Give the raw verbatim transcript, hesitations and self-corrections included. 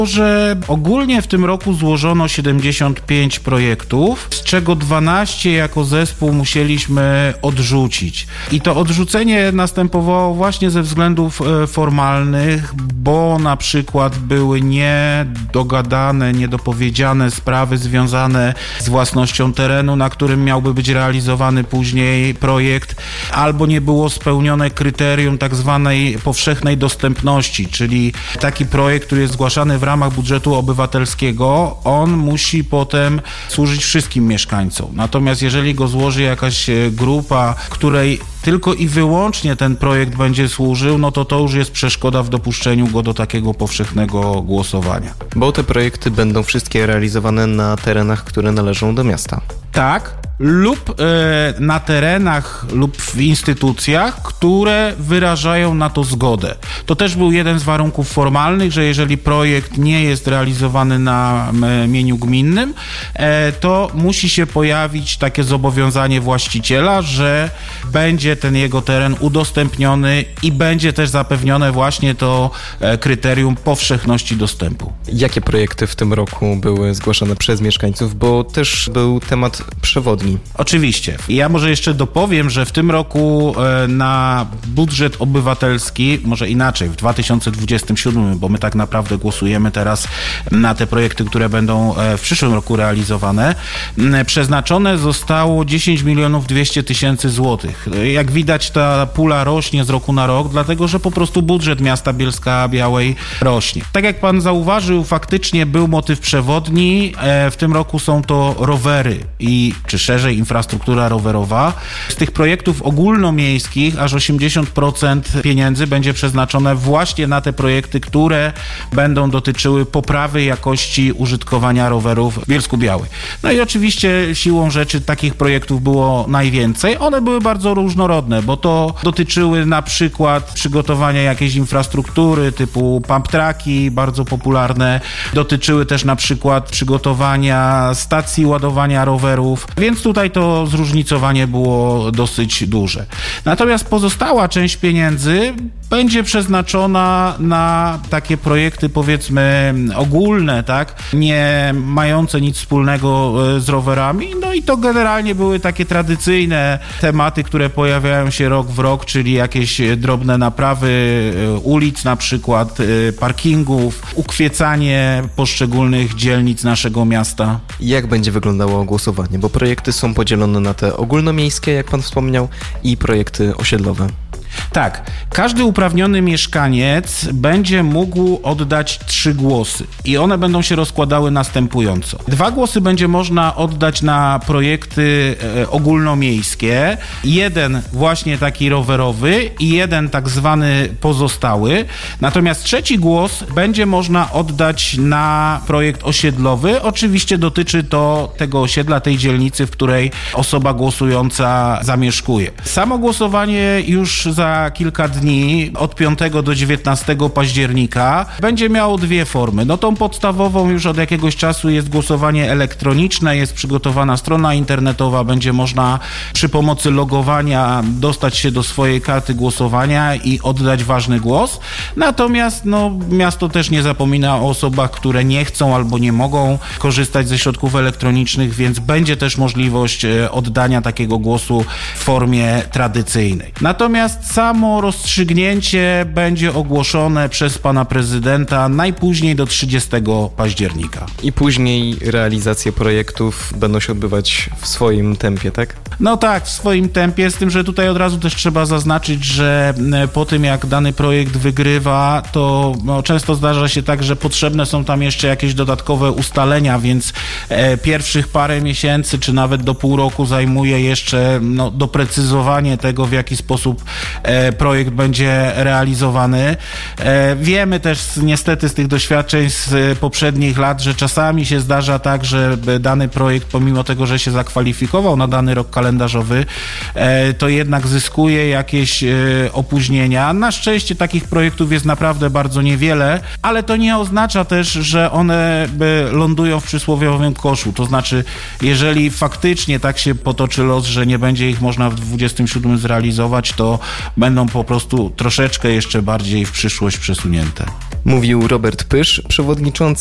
że ogólnie w tym roku złożono siedemdziesiąt pięć projektów, z czego dwanaście jako zespół musieliśmy odrzucić. I to odrzucenie następowało właśnie ze względów formalnych, bo na przykład były niedogadane, niedopowiedziane sprawy związane z własnością terenu, na którym miałby być realizowany później projekt, albo nie było spełnione kryterium tak zwanej powszechnej dostępności, czyli taki projekt, który jest zgłaszany w ramach budżetu obywatelskiego, on musi potem służyć wszystkim mieszkańcom. Natomiast jeżeli go złoży jakaś grupa, której tylko i wyłącznie ten projekt będzie służył, no to to już jest przeszkoda w dopuszczeniu go do takiego powszechnego głosowania. Bo te projekty będą wszystkie realizowane na terenach, które należą do miasta. Tak, lub e, na terenach lub w instytucjach, które wyrażają na to zgodę. To też był jeden z warunków formalnych, że jeżeli projekt nie jest realizowany na e, mieniu gminnym, e, to musi się pojawić takie zobowiązanie właściciela, że będzie ten jego teren udostępniony i będzie też zapewnione właśnie to e, kryterium powszechności dostępu. Jakie projekty w tym roku były zgłaszane przez mieszkańców, bo też był temat przewodni? Oczywiście. Ja może jeszcze dopowiem, że w tym roku na budżet obywatelski, może inaczej, w dwa tysiące dwudziestym siódmym, bo my tak naprawdę głosujemy teraz na te projekty, które będą w przyszłym roku realizowane, przeznaczone zostało dziesięć milionów dwieście tysięcy złotych. Jak widać, ta pula rośnie z roku na rok, dlatego że po prostu budżet miasta Bielska-Białej rośnie. Tak jak pan zauważył, faktycznie był motyw przewodni. W tym roku są to rowery i czy szerzej infrastruktura rowerowa. Z tych projektów ogólnomiejskich aż osiemdziesiąt procent pieniędzy będzie przeznaczone właśnie na te projekty, które będą dotyczyły poprawy jakości użytkowania rowerów w Bielsku-Białej. No i oczywiście siłą rzeczy takich projektów było najwięcej. One były bardzo różnorodne, bo to dotyczyły na przykład przygotowania jakiejś infrastruktury typu pump tracki, bardzo popularne. Dotyczyły też na przykład przygotowania stacji ładowania rowerów, więc tutaj to zróżnicowanie było dosyć duże. Natomiast pozostała część pieniędzy będzie przeznaczona na takie projekty, powiedzmy, ogólne, tak, nie mające nic wspólnego z rowerami, no i to generalnie były takie tradycyjne tematy, które pojawiają się rok w rok, czyli jakieś drobne naprawy ulic, na przykład parkingów, ukwiecanie poszczególnych dzielnic naszego miasta. Jak będzie wyglądało głosowanie? Bo projekty są podzielone na te ogólnomiejskie, jak pan wspomniał, i projekty osiedlowe. Tak, każdy uprawniony mieszkaniec będzie mógł oddać trzy głosy i one będą się rozkładały następująco. Dwa głosy będzie można oddać na projekty e, ogólnomiejskie, jeden właśnie taki rowerowy i jeden tak zwany pozostały, natomiast trzeci głos będzie można oddać na projekt osiedlowy. Oczywiście dotyczy to tego osiedla, tej dzielnicy, w której osoba głosująca zamieszkuje. Samo głosowanie już za kilka dni, od piątego do dziewiętnastego października, będzie miało dwie formy. No tą podstawową już od jakiegoś czasu jest głosowanie elektroniczne, jest przygotowana strona internetowa, będzie można przy pomocy logowania dostać się do swojej karty głosowania i oddać ważny głos. Natomiast no, miasto też nie zapomina o osobach, które nie chcą albo nie mogą korzystać ze środków elektronicznych, więc będzie też możliwość oddania takiego głosu w formie tradycyjnej. Natomiast samo rozstrzygnięcie będzie ogłoszone przez pana prezydenta najpóźniej do trzydziestego października. I później realizacje projektów będą się odbywać w swoim tempie, tak? No tak, w swoim tempie, z tym, że tutaj od razu też trzeba zaznaczyć, że po tym jak dany projekt wygrywa, to no, często zdarza się tak, że potrzebne są tam jeszcze jakieś dodatkowe ustalenia, więc e, pierwszych parę miesięcy, czy nawet do pół roku zajmuje jeszcze no, doprecyzowanie tego, w jaki sposób e, projekt będzie realizowany. E, wiemy też niestety z tych doświadczeń z poprzednich lat, że czasami się zdarza tak, że dany projekt, pomimo tego, że się zakwalifikował na dany rok kalendarzowy, e, to jednak zyskuje jakieś e, opóźnienia. Na szczęście takich projektów jest naprawdę bardzo niewiele, ale to nie oznacza też, że one lądują w przysłowiowym koszu. To znaczy, jeżeli faktycznie tak się potoczy los, że nie będzie ich można w dwudziestym siódmym zrealizować, to będą po prostu troszeczkę jeszcze bardziej w przyszłość przesunięte. Mówił Robert Pysz, przewodniczący